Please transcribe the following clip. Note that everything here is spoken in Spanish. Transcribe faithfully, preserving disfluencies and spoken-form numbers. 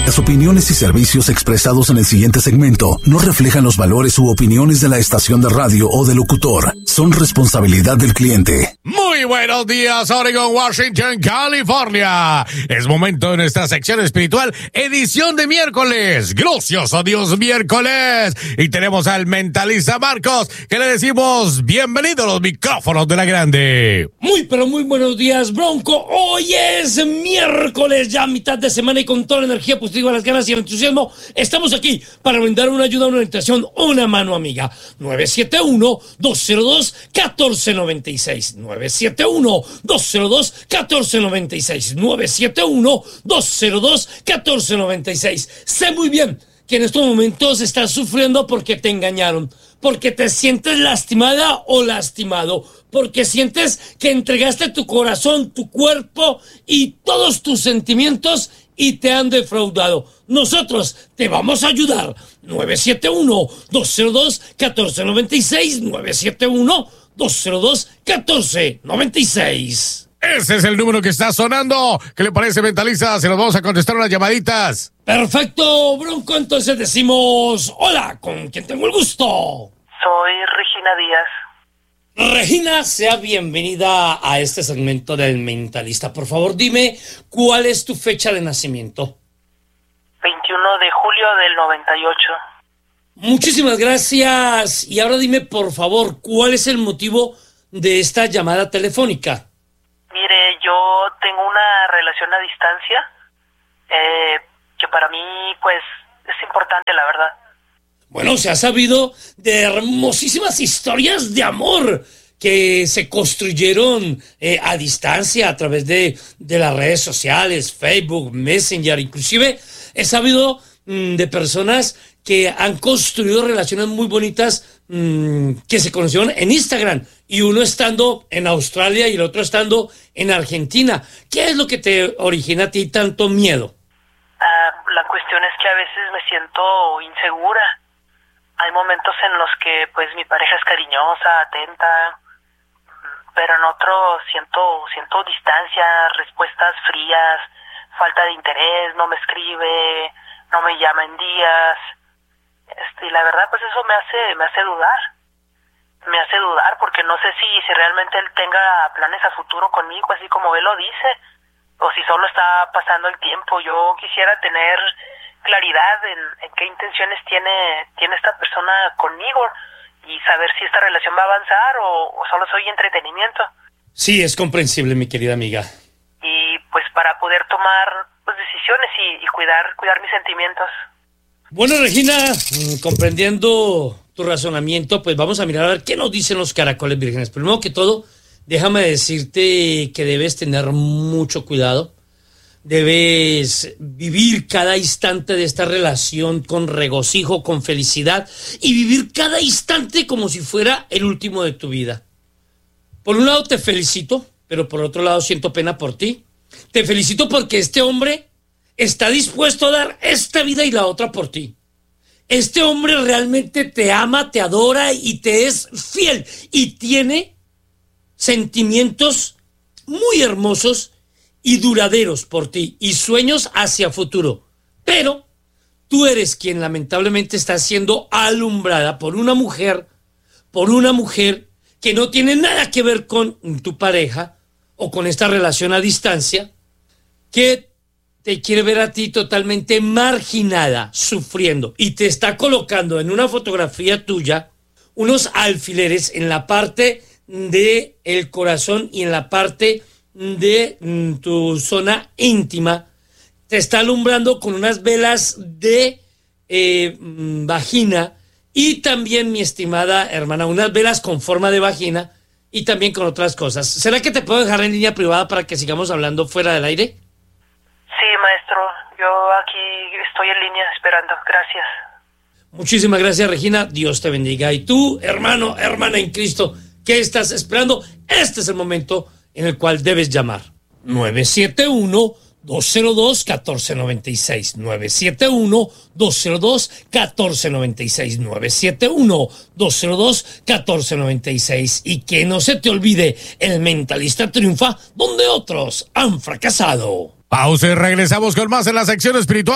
Las opiniones y servicios expresados en el siguiente segmento no reflejan los valores u opiniones de la estación de radio o del locutor. Son responsabilidad del cliente. Muy buenos días, Oregon, Washington, California. Es momento de nuestra sección espiritual, edición de miércoles. Gracias a Dios, miércoles. Y tenemos al mentalista Marcos, que le decimos bienvenido a los micrófonos de la grande. Muy, pero muy buenos días, Bronco. Hoy es miércoles, ya mitad de semana, y con toda la energía positiva, las ganas y el entusiasmo, estamos aquí para brindar una ayuda, una orientación, una mano amiga. nueve siete uno, dos cero dos, uno cuatro nueve seis. nueve siete uno, dos cero dos, uno cuatro nueve seis. nueve siete uno, dos cero dos, uno cuatro nueve seis. Sé muy bien que en estos momentos estás sufriendo porque te engañaron, porque te sientes lastimada o lastimado, porque sientes que entregaste tu corazón, tu cuerpo y todos tus sentimientos y te han defraudado. Nosotros te vamos a ayudar. nueve siete uno, dos cero dos, uno cuatro nueve seis. nueve siete uno, dos cero dos, uno cuatro nueve seis. Ese es el número que está sonando. ¿Qué le parece, mentalista? Se nos vamos a contestar unas llamaditas. Perfecto, Bronco. Entonces decimos hola, ¿con quién tengo el gusto? Soy Regina Díaz. Regina, sea bienvenida a este segmento del mentalista. Por favor, dime, ¿cuál es tu fecha de nacimiento? veintiuno de julio del noventa y ocho. Muchísimas gracias. Y ahora dime, por favor, ¿cuál es el motivo de esta llamada telefónica? Mire, yo tengo una relación a distancia eh, que para mí, pues, es importante, la verdad. Bueno, se ha sabido de hermosísimas historias de amor que se construyeron eh, a distancia a través de, de las redes sociales, Facebook, Messenger. Inclusive he sabido mmm, de personas que han construido relaciones muy bonitas mmm, que se conocieron en Instagram, y uno estando en Australia y el otro estando en Argentina. ¿Qué es lo que te origina a ti tanto miedo? Uh, la cuestión es que a veces me siento insegura. Hay momentos en los que, pues, mi pareja es cariñosa, atenta, pero en otros siento siento distancia, respuestas frías, falta de interés, no me escribe, no me llama en días. Este, y la verdad, pues, eso me hace me hace dudar. Me hace dudar porque no sé si, si realmente él tenga planes a futuro conmigo, así como él lo dice, o si solo está pasando el tiempo. Yo quisiera tener claridad en, en qué intenciones tiene tiene esta persona conmigo y saber si esta relación va a avanzar o, o solo soy entretenimiento. Sí, es comprensible, mi querida amiga. Y pues para poder tomar, pues, decisiones y, y cuidar cuidar mis sentimientos. Bueno, Regina, comprendiendo tu razonamiento, pues vamos a mirar a ver qué nos dicen los caracoles vírgenes. Primero que todo, déjame decirte que debes tener mucho cuidado. Debes vivir cada instante de esta relación con regocijo, con felicidad, y vivir cada instante como si fuera el último de tu vida. Por un lado te felicito, pero por otro lado siento pena por ti. Te felicito porque este hombre está dispuesto a dar esta vida y la otra por ti. Este hombre realmente te ama, te adora y te es fiel, y tiene sentimientos muy hermosos y duraderos por ti, y sueños hacia futuro. Pero tú eres quien lamentablemente está siendo alumbrada por una mujer, por una mujer que no tiene nada que ver con tu pareja o con esta relación a distancia, que te quiere ver a ti totalmente marginada, sufriendo, y te está colocando en una fotografía tuya unos alfileres en la parte de el corazón y en la parte de mm, tu zona íntima. Te está alumbrando con unas velas de eh, mm, vagina, y también, mi estimada hermana, unas velas con forma de vagina, y también con otras cosas. ¿Será que te puedo dejar en línea privada para que sigamos hablando fuera del aire? Sí, maestro, yo aquí estoy en línea esperando. Gracias. Muchísimas gracias, Regina. Dios te bendiga. Y tú, hermano, hermana en Cristo, ¿qué estás esperando? Este es el momento en el cual debes llamar. nueve siete uno, dos cero dos, uno cuatro nueve seis. nueve siete uno, dos cero dos, uno cuatro nueve seis. nueve siete uno, dos cero dos, uno cuatro nueve seis. Y que no se te olvide, el mentalista triunfa donde otros han fracasado. Pausa y regresamos con más en la sección espiritual.